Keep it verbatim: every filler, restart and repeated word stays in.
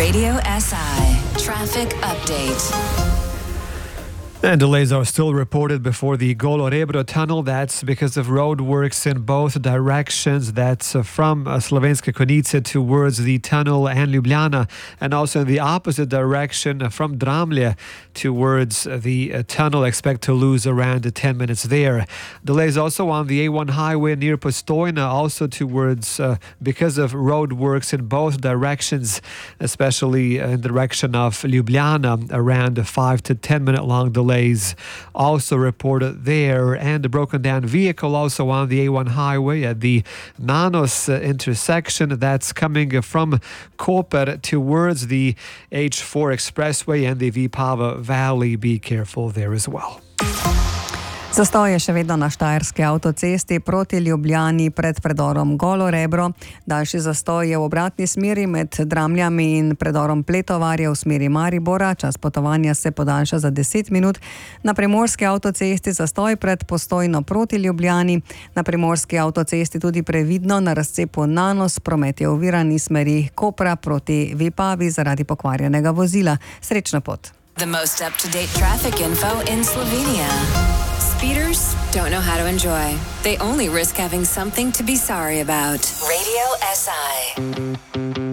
Radio S I Traffic Update. And delays are still reported before the Golo-Rebro tunnel. That's because of road works in both directions. That's from Slovenske Konjice towards the tunnel and Ljubljana, and also in the opposite direction from Dramlje towards the tunnel. Expect to lose around ten minutes there. Delays also on the A one highway near Postojna, also towards uh, because of road works in both directions, especially in the direction of Ljubljana. Around a five to ten minute long delay also reported there, and a broken down vehicle also on the A one highway at the Nanos intersection. That's coming from Koper towards the H four expressway and the Vipava Valley. Be careful there as well. Zastoj je še vedno na Štajerski avtocesti proti Ljubljani pred predorom Golo-Rebro. Daljši zastoj je v obratni smeri med Dramljami in predorom Pletovarje v smeri Maribora. Čas potovanja se podaljša za deset minut. Na Primorski avtocesti zastoj pred Postojno proti Ljubljani. Na Primorski avtocesti tudi previdno na razcepu Nanos. Promet je oviran iz smeri Kopra proti Vipavi zaradi pokvarjenega vozila. Srečna pot. The most up-to-date traffic info in Slovenia. Speeders don't know how to enjoy. They only risk having something to be sorry about. Radio S I.